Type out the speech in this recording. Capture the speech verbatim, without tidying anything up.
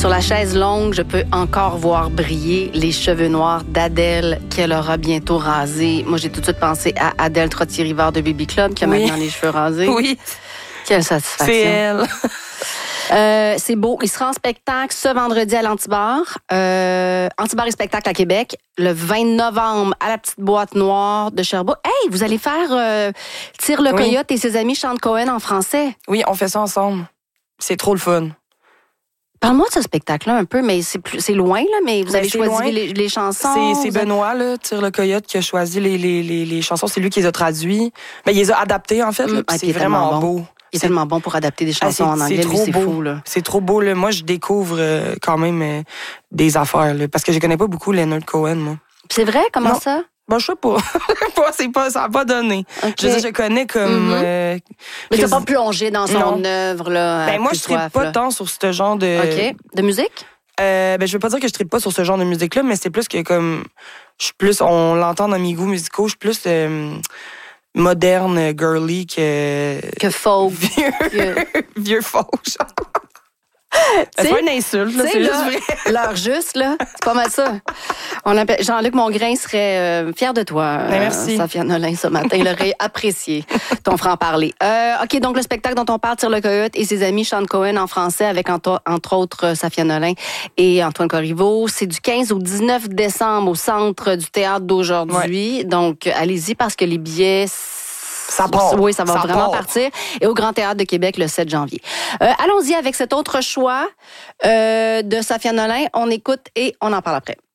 Sur la chaise longue, je peux encore voir briller les cheveux noirs d'Adèle qu'elle aura bientôt rasés. Moi, j'ai tout de suite pensé à Adèle Trottier-Rivard de Baby Club qui a Oui. maintenant les cheveux rasés. Oui. Quelle satisfaction. C'est elle. Euh, c'est beau. Il sera en spectacle ce vendredi à l'Antibar. Euh, Antibar et spectacle à Québec. Le vingt novembre à la Petite Boîte Noire de Sherbrooke. Hey, vous allez faire euh, Tire le Oui. Coyote et ses amis chantent Cohen en français. Oui, on fait ça ensemble. C'est trop le fun. Parle-moi de ce spectacle-là un peu, mais c'est plus, c'est loin, là, mais vous Ben, avez c'est choisi loin. les, les chansons. C'est, c'est vous avez- Benoît, là, Tire le Coyote, qui a choisi les, les, les, les chansons. C'est lui qui les a traduits. Ben, il les a adaptés, en fait. Là, Mm, puis ah, c'est il est vraiment tellement bon. beau. Il est C'est- tellement bon pour adapter des Ah, chansons en anglais, lui, c'est beau. fou, là. C'est trop beau, là. Moi, je découvre euh, quand même euh, des affaires, là, parce que je connais pas beaucoup Leonard Cohen, moi. C'est vrai? Comment Non. ça? Bon, je sais pas. Pas, c'est pas, ça n'a pas donné. Ok. Je veux dire, je connais comme... Mhm. euh, Mais t'as Chris- pas plongé dans son Non. œuvre, là. Ben, à moi, plus je tripe soif, pas là. tant sur ce genre de... OK. De musique? Euh, ben, je veux pas dire que je tripe pas sur ce genre de musique-là, mais c'est plus que comme... Je suis plus... On l'entend dans mes goûts musicaux, je suis plus euh, moderne, girly que... Que folk. Vieux, que- vieux faux, genre. T'sais, C'est pas une insulte, là, Tu sais, c'est là, juste vrai. l'heure juste, là, c'est pas mal ça. On appelle, Jean-Luc Mongrain serait euh, fier de toi, Ben, merci. Safia Nolin, ce matin. Il aurait apprécié ton franc-parler. Euh, OK, donc le spectacle dont on parle, Tire le Coyote et ses amis chantent Cohen en français avec, entre, entre autres, euh, Safia Nolin et Antoine Corriveau. C'est du quinze au dix-neuf décembre au Centre du Théâtre d'aujourd'hui. Donc, allez-y parce que les billets... Ça part. Oui, ça va Ça vraiment part. partir. Et au Grand Théâtre de Québec le sept janvier. Euh, allons-y avec cet autre choix euh, de Safia Nolin. On écoute et on en parle après.